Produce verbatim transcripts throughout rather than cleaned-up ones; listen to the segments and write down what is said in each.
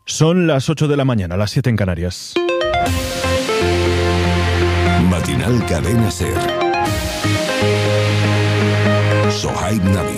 Son las ocho de la mañana, las siete en Canarias. Matinal Cadena SER. Sohaib Nabi.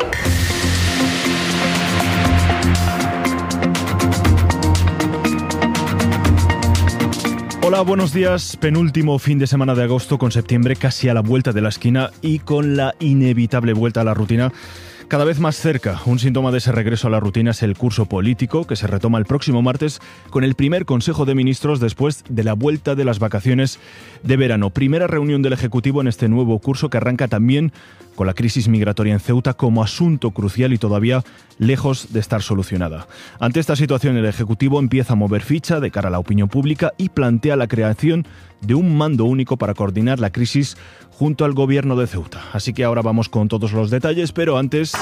Hola, buenos días. Penúltimo fin de semana de agosto, con septiembre casi a la vuelta de la esquina y con la inevitable vuelta a la rutina cada vez más cerca. Un síntoma de ese regreso a la rutina es el curso político, que se retoma el próximo martes con el primer Consejo de Ministros después de la vuelta de las vacaciones de verano. Primera reunión del Ejecutivo en este nuevo curso, que arranca también con la crisis migratoria en Ceuta como asunto crucial y todavía lejos de estar solucionada. Ante esta situación, el Ejecutivo empieza a mover ficha de cara a la opinión pública y plantea la creación de un mando único para coordinar la crisis junto al gobierno de Ceuta. Así que ahora vamos con todos los detalles, pero antes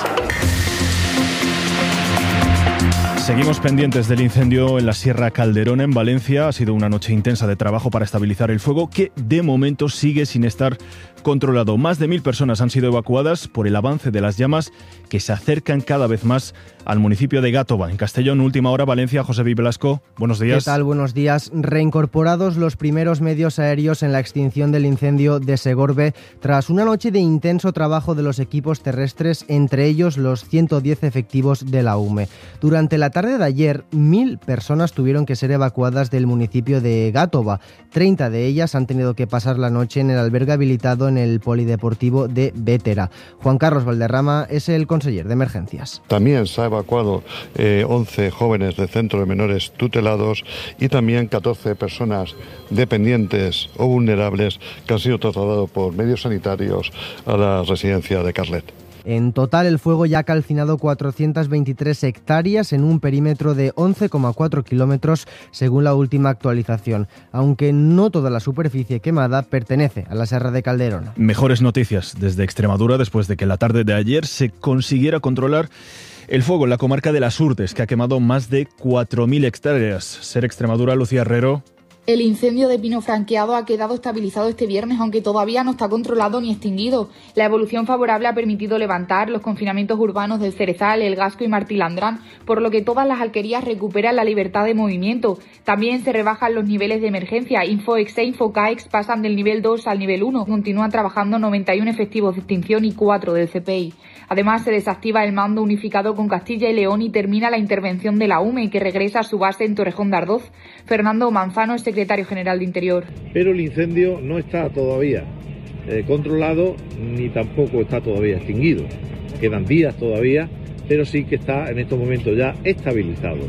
seguimos pendientes del incendio en la Sierra Calderona, en Valencia. Ha sido una noche intensa de trabajo para estabilizar el fuego, que de momento sigue sin estar controlado. Más de mil personas han sido evacuadas por el avance de las llamas, que se acercan cada vez más al municipio de Gátova. En Castellón, última hora, Valencia. José V. Velasco, buenos días. ¿Qué tal? Buenos días. Reincorporados los primeros medios aéreos en la extinción del incendio de Segorbe, tras una noche de intenso trabajo de los equipos terrestres, entre ellos los ciento diez efectivos de la U M E. Durante la tarde de ayer, mil personas tuvieron que ser evacuadas del municipio de Gátova. treinta de ellas han tenido que pasar la noche en el albergue habilitado en el polideportivo de Bétera. Juan Carlos Valderrama es el conseller de emergencias. También se ha evacuado eh, once jóvenes del centro de menores tutelados y también catorce personas dependientes o vulnerables que han sido trasladados por medios sanitarios a la residencia de Carlet. En total, el fuego ya ha calcinado cuatrocientas veintitrés hectáreas en un perímetro de once coma cuatro kilómetros, según la última actualización, aunque no toda la superficie quemada pertenece a la Serra de Calderona. Mejores noticias desde Extremadura, después de que la tarde de ayer se consiguiera controlar el fuego en la comarca de Las Hurdes, que ha quemado más de cuatro mil hectáreas. SER Extremadura, Lucía Herrero. El incendio de pino franqueado ha quedado estabilizado este viernes, aunque todavía no está controlado ni extinguido. La evolución favorable ha permitido levantar los confinamientos urbanos del Cerezal, El Gasco y Martilandrán, por lo que todas las alquerías recuperan la libertad de movimiento. También se rebajan los niveles de emergencia. Infoex e Infocaex pasan del nivel dos al nivel uno. Continúan trabajando noventa y uno efectivos de extinción y cuatro del C P I. Además, se desactiva el mando unificado con Castilla y León y termina la intervención de la U M E, que regresa a su base en Torrejón de Ardoz. Fernando Manzano es secretario general de Interior. Pero el incendio no está todavía eh, controlado ni tampoco está todavía extinguido. Quedan días todavía, pero sí que está en estos momentos ya estabilizado.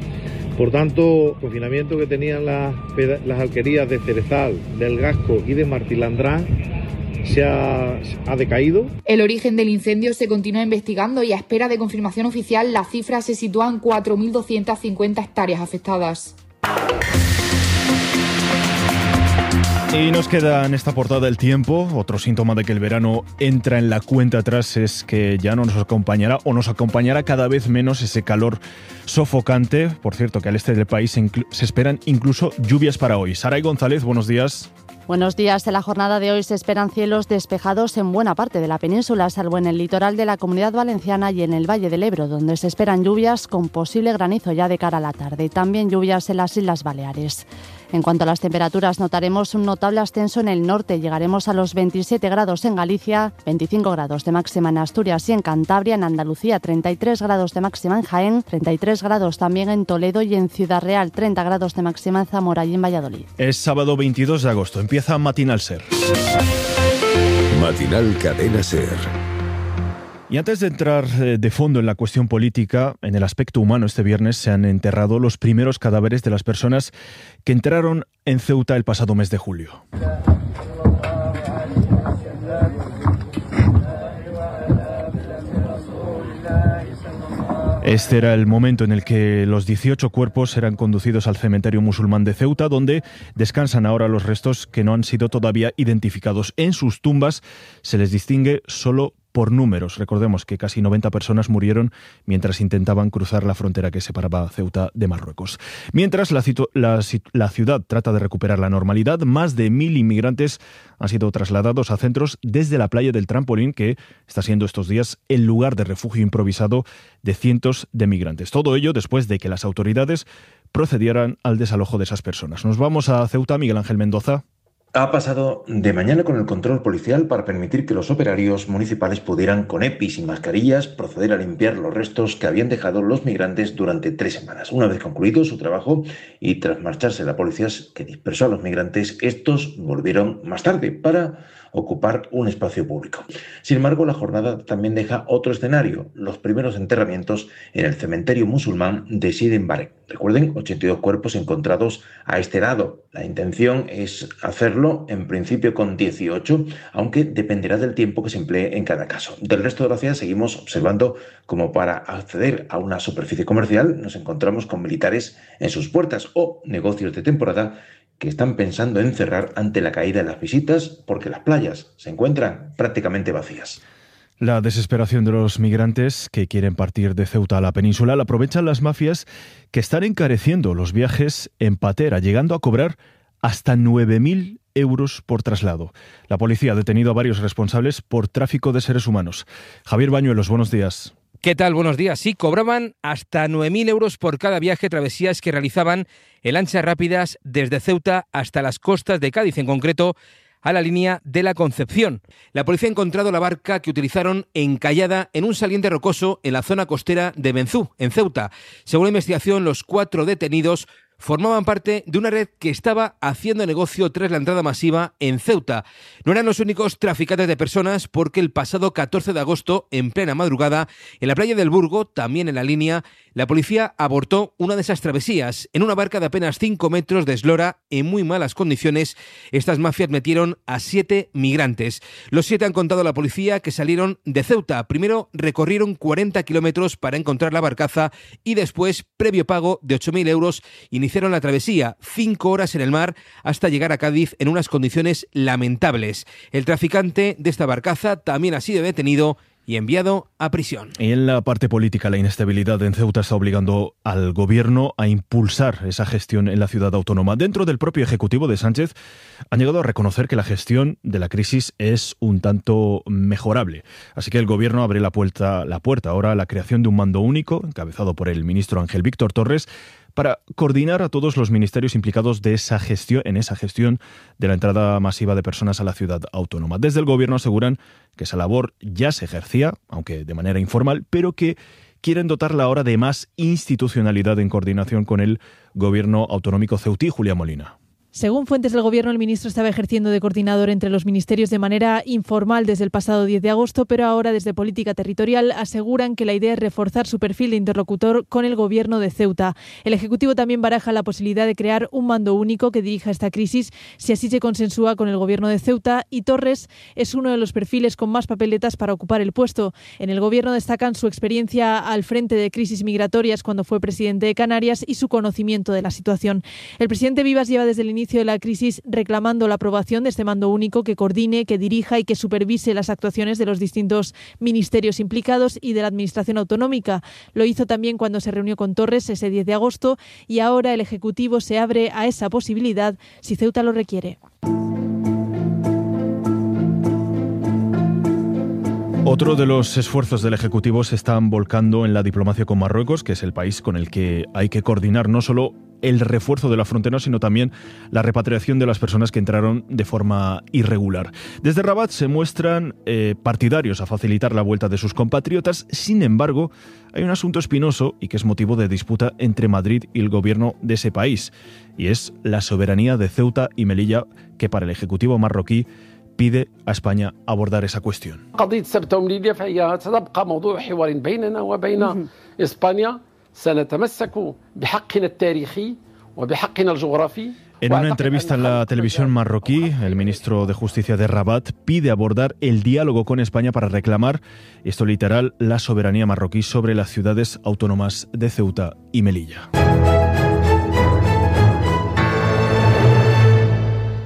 Por tanto, el confinamiento que tenían las, las alquerías de Cerezal, del Gasco y de Martilandrán se ha, ha decaído. El origen del incendio se continúa investigando y a espera de confirmación oficial la cifra se sitúa en cuatro mil doscientas cincuenta hectáreas afectadas. Y nos queda en esta portada el tiempo. Otro síntoma de que el verano entra en la cuenta atrás es que ya no nos acompañará o nos acompañará cada vez menos ese calor sofocante. Por cierto, que al este del país se, inclu- se esperan incluso lluvias para hoy. Saray González, buenos días. Buenos días. En la jornada de hoy se esperan cielos despejados en buena parte de la península, salvo en el litoral de la Comunidad Valenciana y en el Valle del Ebro, donde se esperan lluvias con posible granizo ya de cara a la tarde. También lluvias en las Islas Baleares. En cuanto a las temperaturas, notaremos un notable ascenso en el norte. Llegaremos a los veintisiete grados en Galicia, veinticinco grados de máxima en Asturias y en Cantabria, en Andalucía treinta y tres grados de máxima en Jaén, treinta y tres grados también en Toledo y en Ciudad Real, treinta grados de máxima en Zamora y en Valladolid. Es sábado veintidós de agosto, empieza Matinal SER. Matinal Cadena SER. Y antes de entrar de fondo en la cuestión política, en el aspecto humano, este viernes se han enterrado los primeros cadáveres de las personas que entraron en Ceuta el pasado mes de julio. Este era el momento en el que los dieciocho cuerpos eran conducidos al cementerio musulmán de Ceuta, donde descansan ahora los restos que no han sido todavía identificados. En sus tumbas se les distingue solo por números. Recordemos que casi noventa personas murieron mientras intentaban cruzar la frontera que separaba Ceuta de Marruecos. Mientras la, la, la ciudad trata de recuperar la normalidad, más de mil inmigrantes han sido trasladados a centros desde la playa del Trampolín, que está siendo estos días el lugar de refugio improvisado de cientos de migrantes. Todo ello después de que las autoridades procedieran al desalojo de esas personas. Nos vamos a Ceuta, Miguel Ángel Mendoza. Ha pasado de mañana con el control policial para permitir que los operarios municipales pudieran, con E P Is y mascarillas, proceder a limpiar los restos que habían dejado los migrantes durante tres semanas. Una vez concluido su trabajo y tras marcharse la policía que dispersó a los migrantes, estos volvieron más tarde para ocupar un espacio público. Sin embargo, la jornada también deja otro escenario, los primeros enterramientos en el cementerio musulmán de Sidi Barek. Recuerden, ochenta y dos cuerpos encontrados a este lado. La intención es hacerlo en principio con dieciocho, aunque dependerá del tiempo que se emplee en cada caso. Del resto de la ciudad seguimos observando como para acceder a una superficie comercial nos encontramos con militares en sus puertas o negocios de temporada que están pensando en cerrar ante la caída de las visitas porque las playas se encuentran prácticamente vacías. La desesperación de los migrantes que quieren partir de Ceuta a la península la aprovechan las mafias que están encareciendo los viajes en patera, llegando a cobrar hasta nueve mil euros por traslado. La policía ha detenido a varios responsables por tráfico de seres humanos. Javier Bañuelos, buenos días. ¿Qué tal? Buenos días. Sí, cobraban hasta nueve mil euros por cada viaje, travesías que realizaban en lanchas rápidas desde Ceuta hasta las costas de Cádiz, en concreto a la línea de la Concepción. La policía ha encontrado la barca que utilizaron encallada en un saliente rocoso en la zona costera de Benzú, en Ceuta. Según la investigación, los cuatro detenidos formaban parte de una red que estaba haciendo negocio tras la entrada masiva en Ceuta. No eran los únicos traficantes de personas porque el pasado catorce de agosto, en plena madrugada, en la playa del Burgo, también en la línea, la policía abortó una de esas travesías. En una barca de apenas cinco metros de eslora, en muy malas condiciones, estas mafias metieron a siete migrantes. Los siete han contado a la policía que salieron de Ceuta. Primero recorrieron cuarenta kilómetros para encontrar la barcaza y después, previo pago de ocho mil euros, iniciaron Hicieron la travesía, cinco horas en el mar, hasta llegar a Cádiz en unas condiciones lamentables. El traficante de esta barcaza también ha sido detenido y enviado a prisión. Y en la parte política, la inestabilidad en Ceuta está obligando al gobierno a impulsar esa gestión en la ciudad autónoma. Dentro del propio ejecutivo de Sánchez han llegado a reconocer que la gestión de la crisis es un tanto mejorable. Así que el gobierno abre la puerta, la puerta ahora a la creación de un mando único, encabezado por el ministro Ángel Víctor Torres, para coordinar a todos los ministerios implicados de esa gestión, en esa gestión de la entrada masiva de personas a la ciudad autónoma. Desde el gobierno aseguran que esa labor ya se ejercía, aunque de manera informal, pero que quieren dotarla ahora de más institucionalidad en coordinación con el gobierno autonómico ceutí. Julia Molina. Según fuentes del Gobierno, el ministro estaba ejerciendo de coordinador entre los ministerios de manera informal desde el pasado diez de agosto, pero ahora desde Política Territorial aseguran que la idea es reforzar su perfil de interlocutor con el Gobierno de Ceuta. El Ejecutivo también baraja la posibilidad de crear un mando único que dirija esta crisis, si así se consensúa con el Gobierno de Ceuta, y Torres es uno de los perfiles con más papeletas para ocupar el puesto. En el Gobierno destacan su experiencia al frente de crisis migratorias cuando fue presidente de Canarias y su conocimiento de la situación. El presidente Vivas lleva desde el inicio de la crisis reclamando la aprobación de este mando único que coordine, que dirija y que supervise las actuaciones de los distintos ministerios implicados y de la Administración autonómica. Lo hizo también cuando se reunió con Torres ese diez de agosto y ahora el Ejecutivo se abre a esa posibilidad si Ceuta lo requiere. Otro de los esfuerzos del Ejecutivo se están volcando en la diplomacia con Marruecos, que es el país con el que hay que coordinar no solo el refuerzo de la frontera, sino también la repatriación de las personas que entraron de forma irregular. Desde Rabat se muestran eh, partidarios a facilitar la vuelta de sus compatriotas. Sin embargo, hay un asunto espinoso y que es motivo de disputa entre Madrid y el gobierno de ese país, y es la soberanía de Ceuta y Melilla, que para el Ejecutivo marroquí pide a España abordar esa cuestión. En una entrevista en la televisión marroquí, el ministro de Justicia de Rabat pide abordar el diálogo con España para reclamar, esto literal, la soberanía marroquí sobre las ciudades autónomas de Ceuta y Melilla.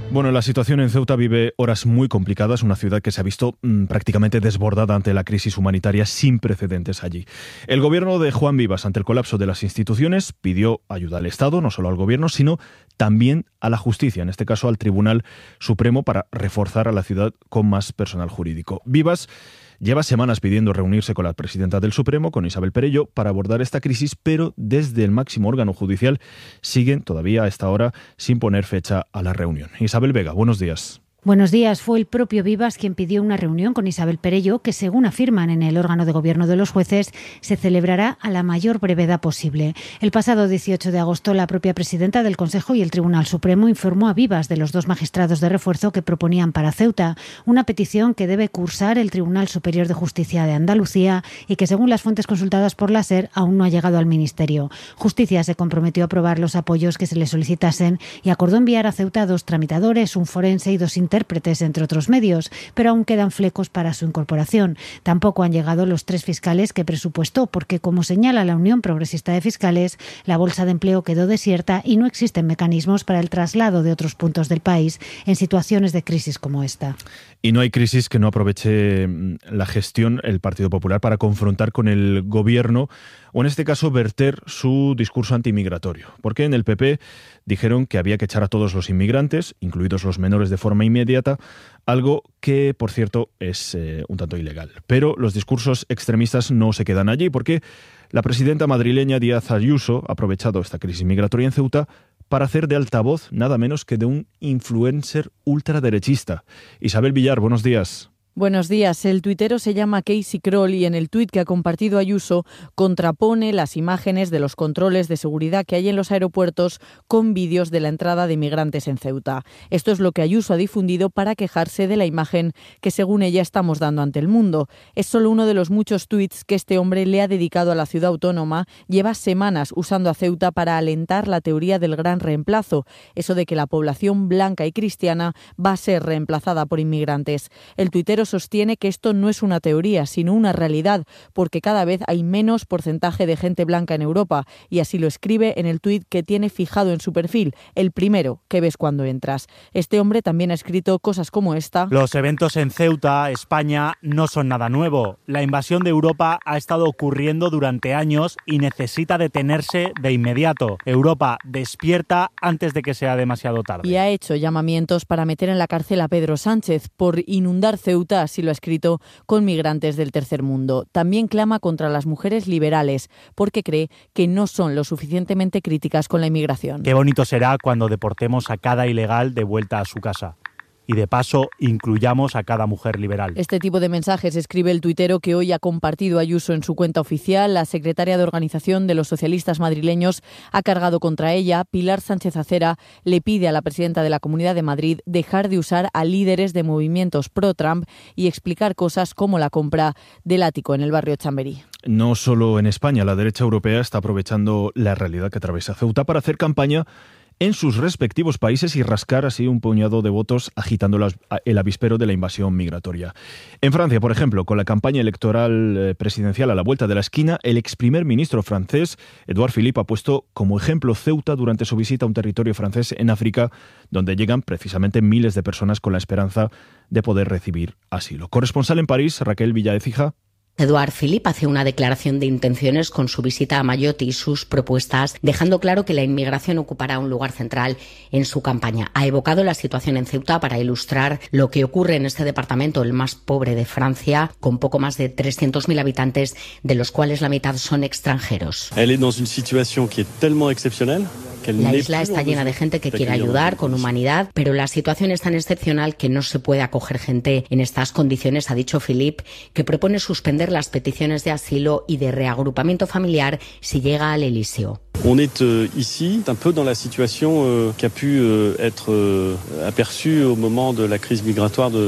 Bueno, la situación en Ceuta vive horas muy complicadas, una ciudad que se ha visto mmm, prácticamente desbordada ante la crisis humanitaria sin precedentes allí. El gobierno de Juan Vivas, ante el colapso de las instituciones, pidió ayuda al Estado, no solo al gobierno, sino también a la justicia, en este caso al Tribunal Supremo, para reforzar a la ciudad con más personal jurídico. Vivas lleva semanas pidiendo reunirse con la presidenta del Supremo, con Isabel Perello, para abordar esta crisis, pero desde el máximo órgano judicial siguen todavía a esta hora sin poner fecha a la reunión. Isabel Vega, buenos días. Buenos días. Fue el propio Vivas quien pidió una reunión con Isabel Perello, que según afirman en el órgano de gobierno de los jueces, se celebrará a la mayor brevedad posible. El pasado dieciocho de agosto, la propia presidenta del Consejo y el Tribunal Supremo informó a Vivas de los dos magistrados de refuerzo que proponían para Ceuta, una petición que debe cursar el Tribunal Superior de Justicia de Andalucía y que, según las fuentes consultadas por la SER, aún no ha llegado al Ministerio. Justicia se comprometió a aprobar los apoyos que se le solicitasen y acordó enviar a Ceuta dos tramitadores, un forense y dos intérpretes, entre otros medios, pero aún quedan flecos para su incorporación. Tampoco han llegado los tres fiscales que presupuestó, porque, como señala la Unión Progresista de Fiscales, la bolsa de empleo quedó desierta y no existen mecanismos para el traslado de otros puntos del país en situaciones de crisis como esta. Y no hay crisis que no aproveche la gestión, el Partido Popular, para confrontar con el gobierno o, en este caso, verter su discurso antimigratorio. Porque en el P P dijeron que había que echar a todos los inmigrantes, incluidos los menores, de forma inmediata, algo que, por cierto, es eh, un tanto ilegal. Pero los discursos extremistas no se quedan allí, porque la presidenta madrileña Díaz Ayuso ha aprovechado esta crisis migratoria en Ceuta para hacer de altavoz nada menos que de un influencer ultraderechista. Isabel Villar, buenos días. Buenos días. El tuitero se llama Casey Kroll y en el tuit que ha compartido Ayuso contrapone las imágenes de los controles de seguridad que hay en los aeropuertos con vídeos de la entrada de inmigrantes en Ceuta. Esto es lo que Ayuso ha difundido para quejarse de la imagen que, según ella, estamos dando ante el mundo. Es solo uno de los muchos tuits que este hombre le ha dedicado a la ciudad autónoma. Lleva semanas usando a Ceuta para alentar la teoría del gran reemplazo, eso de que la población blanca y cristiana va a ser reemplazada por inmigrantes. El tuitero sostiene que esto no es una teoría, sino una realidad, porque cada vez hay menos porcentaje de gente blanca en Europa, y así lo escribe en el tuit que tiene fijado en su perfil, el primero que ves cuando entras. Este hombre también ha escrito cosas como esta. Los eventos en Ceuta, España, no son nada nuevo. La invasión de Europa ha estado ocurriendo durante años y necesita detenerse de inmediato. Europa despierta antes de que sea demasiado tarde. Y ha hecho llamamientos para meter en la cárcel a Pedro Sánchez por inundar Ceuta, así lo ha escrito, con migrantes del tercer mundo. También clama contra las mujeres liberales, porque cree que no son lo suficientemente críticas con la inmigración. Qué bonito será cuando deportemos a cada ilegal de vuelta a su casa. Y de paso, incluyamos a cada mujer liberal. Este tipo de mensajes escribe el tuitero que hoy ha compartido Ayuso en su cuenta oficial. La secretaria de organización de los socialistas madrileños ha cargado contra ella. Pilar Sánchez Acera le pide a la presidenta de la Comunidad de Madrid dejar de usar a líderes de movimientos pro-Trump y explicar cosas como la compra del ático en el barrio Chamberí. No solo en España, la derecha europea está aprovechando la realidad que atraviesa Ceuta para hacer campaña en sus respectivos países y rascar así un puñado de votos agitando el avispero de la invasión migratoria. En Francia, por ejemplo, con la campaña electoral presidencial a la vuelta de la esquina, el ex primer ministro francés, Edouard Philippe, ha puesto como ejemplo Ceuta durante su visita a un territorio francés en África, donde llegan precisamente miles de personas con la esperanza de poder recibir asilo. Corresponsal en París, Raquel Villaécija. Edouard Philippe hace una declaración de intenciones con su visita a Mayotte y sus propuestas, dejando claro que la inmigración ocupará un lugar central en su campaña. Ha evocado la situación en Ceuta para ilustrar lo que ocurre en este departamento, el más pobre de Francia, con poco más de trescientos mil habitantes, de los cuales la mitad son extranjeros. Elle est dans une situation qui est tellement exceptionnelle. La isla está llena de gente que quiere ayudar con humanidad, pero la situación es tan excepcional que no se puede acoger gente en estas condiciones, ha dicho Philippe, que propone suspender las peticiones de asilo y de reagrupamiento familiar si llega al Elíseo. On est euh, ici un peu dans la situation euh, qui a pu euh, être euh, aperçue au moment de la crise migratoire de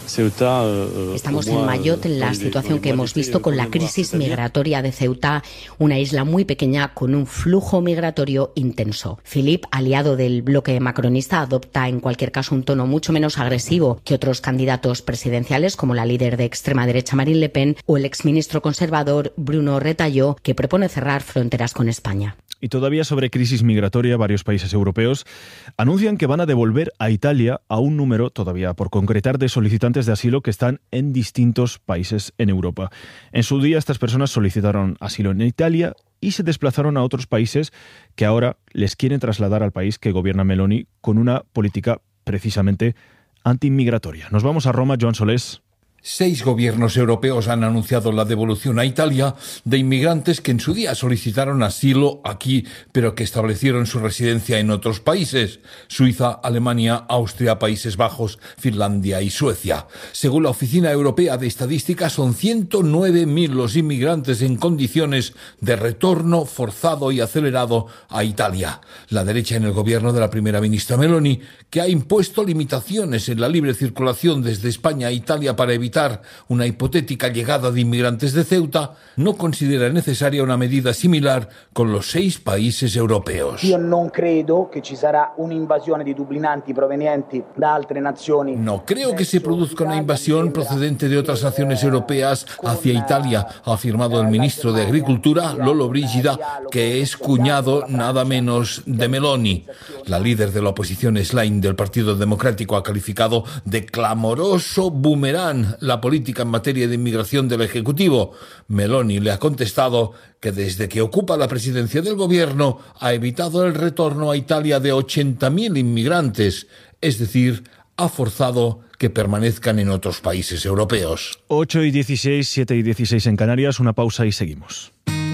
Estamos en Mayotte en la situación que hemos visto con la crisis migratoria de Ceuta, una isla muy pequeña con un flujo migratorio intenso. Philippe, aliado del bloque macronista, adopta en cualquier caso un tono mucho menos agresivo que otros candidatos presidenciales como la líder de extrema derecha Marine Le Pen o el exministro conservador Bruno Retailleau, que propone cerrar fronteras con España. Y todavía sobre crisis migratoria, varios países europeos anuncian que van a devolver a Italia a un número todavía por concretar de solicitantes de asilo que están en distintos países en Europa. En su día, estas personas solicitaron asilo en Italia y se desplazaron a otros países que ahora les quieren trasladar al país que gobierna Meloni con una política precisamente antiinmigratoria. Nos vamos a Roma, Joan Solés. Seis gobiernos europeos han anunciado la devolución a Italia de inmigrantes que en su día solicitaron asilo aquí, pero que establecieron su residencia en otros países: Suiza, Alemania, Austria, Países Bajos, Finlandia y Suecia. Según la Oficina Europea de Estadística, son ciento nueve mil los inmigrantes en condiciones de retorno forzado y acelerado a Italia. La derecha en el gobierno de la primera ministra Meloni, que ha impuesto limitaciones en la libre circulación desde España a Italia para evitar una hipotética llegada de inmigrantes de Ceuta, no considera necesaria una medida similar con los seis países europeos. Io non credo che ci sarà un'invasione di dublinanti provenienti da altre nazioni. No creo que se produzca una invasión procedente de otras naciones europeas hacia Italia, ha afirmado el ministro de Agricultura, Lollo Brigida, que es cuñado nada menos de Meloni. La líder de la oposición Schlein del Partido Democrático ha calificado de clamoroso boomerang la política en materia de inmigración del Ejecutivo. Meloni le ha contestado que desde que ocupa la presidencia del gobierno ha evitado el retorno a Italia de ochenta mil inmigrantes, es decir, ha forzado que permanezcan en otros países europeos. ocho y dieciséis, siete y dieciséis en Canarias, una pausa y seguimos.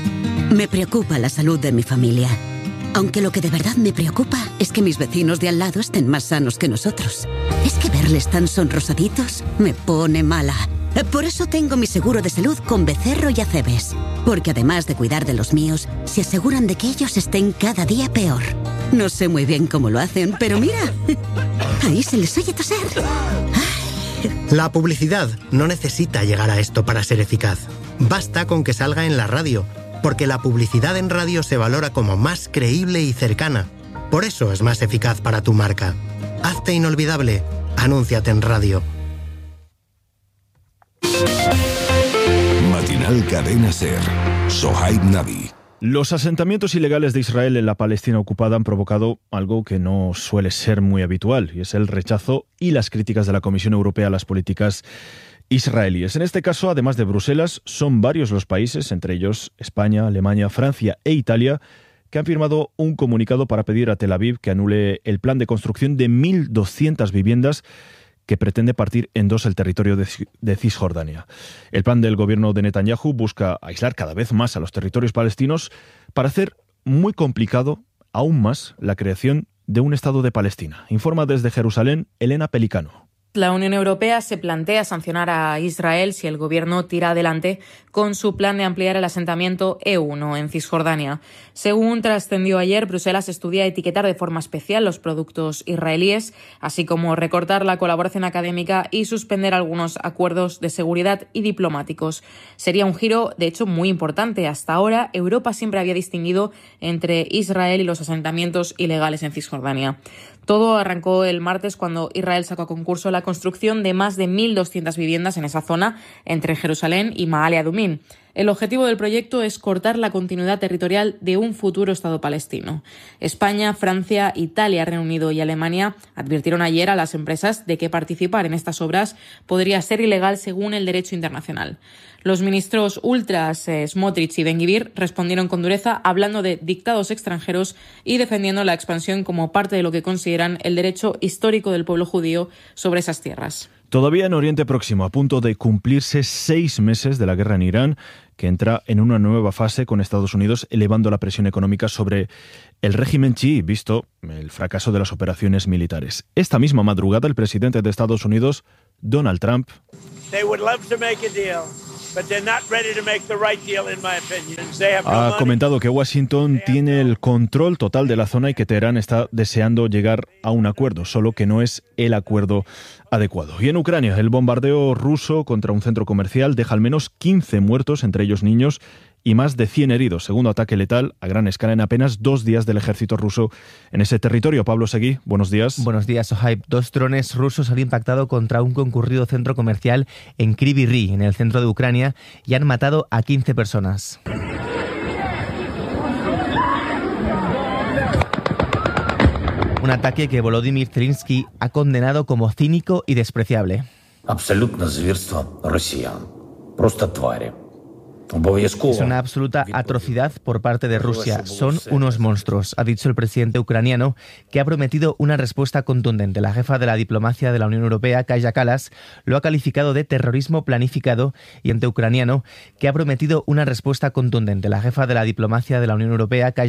Me preocupa la salud de mi familia. Aunque lo que de verdad me preocupa es que mis vecinos de al lado estén más sanos que nosotros. Es que verles tan sonrosaditos me pone mala. Por eso tengo mi seguro de salud con Becerro y Acebes. Porque además de cuidar de los míos, se aseguran de que ellos estén cada día peor. No sé muy bien cómo lo hacen, pero mira, ahí se les oye toser. La publicidad no necesita llegar a esto para ser eficaz. Basta con que salga en la radio. Porque la publicidad en radio se valora como más creíble y cercana. Por eso es más eficaz para tu marca. Hazte inolvidable. Anúnciate en radio. Matinal Cadena Ser. Sohaib Navi. Los asentamientos ilegales de Israel en la Palestina ocupada han provocado algo que no suele ser muy habitual, y es el rechazo y las críticas de la Comisión Europea a las políticas israelíes. En este caso, además de Bruselas, son varios los países, entre ellos España, Alemania, Francia e Italia, que han firmado un comunicado para pedir a Tel Aviv que anule el plan de construcción de mil doscientas viviendas que pretende partir en dos el territorio de, de Cisjordania. El plan del gobierno de Netanyahu busca aislar cada vez más a los territorios palestinos para hacer muy complicado aún más la creación de un Estado de Palestina. Informa desde Jerusalén Elena Pelicano. La Unión Europea se plantea sancionar a Israel si el gobierno tira adelante con su plan de ampliar el asentamiento E uno en Cisjordania. Según trascendió ayer, Bruselas estudia etiquetar de forma especial los productos israelíes, así como recortar la colaboración académica y suspender algunos acuerdos de seguridad y diplomáticos. Sería un giro, de hecho, muy importante. Hasta ahora, Europa siempre había distinguido entre Israel y los asentamientos ilegales en Cisjordania. Todo arrancó el martes cuando Israel sacó a concurso la construcción de más de mil doscientas viviendas en esa zona entre Jerusalén y Maale Adumim. El objetivo del proyecto es cortar la continuidad territorial de un futuro Estado palestino. España, Francia, Italia, Reino Unido y Alemania advirtieron ayer a las empresas de que participar en estas obras podría ser ilegal según el derecho internacional. Los ministros ultras eh, Smotrich y Ben-Gvir respondieron con dureza hablando de dictados extranjeros y defendiendo la expansión como parte de lo que consideran el derecho histórico del pueblo judío sobre esas tierras. Todavía en Oriente Próximo, a punto de cumplirse seis meses de la guerra en Irán, que entra en una nueva fase con Estados Unidos elevando la presión económica sobre el régimen chií, visto el fracaso de las operaciones militares. Esta misma madrugada, el presidente de Estados Unidos, Donald Trump, They would love to make a deal. Ha comentado que Washington tiene el control total de la zona y que Teherán está deseando llegar a un acuerdo, solo que no es el acuerdo adecuado. Y en Ucrania, el bombardeo ruso contra un centro comercial deja al menos quince muertos, entre ellos niños, y más de cien heridos, segundo ataque letal a gran escala en apenas dos días del ejército ruso en ese territorio. Pablo Seguí, buenos días. Buenos días, Sohaib. Dos drones rusos han impactado contra un concurrido centro comercial en Kryvyi Rih, en el centro de Ucrania, y han matado a quince personas. Un ataque que Volodymyr Zelensky ha condenado como cínico y despreciable. Абсолютно звірство росіян. Просто тварі. Es una absoluta atrocidad por parte de Rusia. Son unos monstruos, ha dicho el presidente ucraniano, que ha prometido una respuesta contundente. La jefa de la diplomacia de la Unión Europea, Kaja Kallas, lo ha calificado de terrorismo planificado y anteucraniano, que ha prometido una respuesta contundente. La jefa de la diplomacia de la Unión Europea, Kaja